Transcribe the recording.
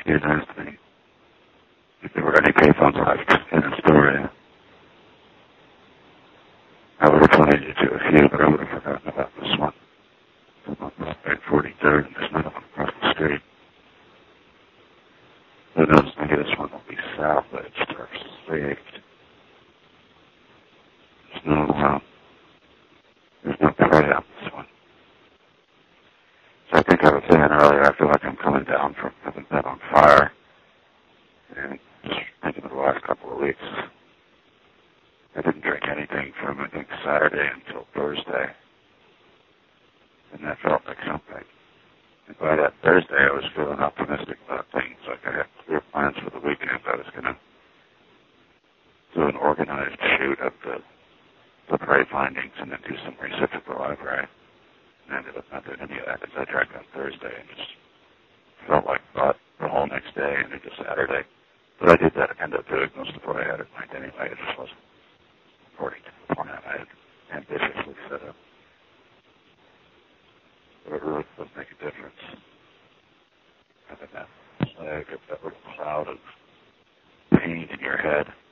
He had asked me if there were any payphones left in Astoria. I would have pointed you to a few, but I would have forgotten about this one. It's on Broadway 43rd, and there's another one across the street. Who knows, maybe this one will be salvaged or saved. There's no prey on this one. So I think I was saying earlier, I feel like I'm coming down from having been on fire. And just thinking of the last couple of weeks, I didn't drink anything from, I think, Saturday until Thursday. And that felt like something. And by that Thursday, I was feeling optimistic about things. Like I had clear plans for the weekend. I was going to do an organized shoot of the prey findings and then do some research at the library. And I ended up not doing any of that because I drank on Thursday and just felt like thought the whole next day and into Saturday. But I did that, end up doing most of what I had in mind anyway. It just wasn't according to the plan I had ambitiously set up. But it really does make a difference. Having that slag of that little cloud of pain in your head.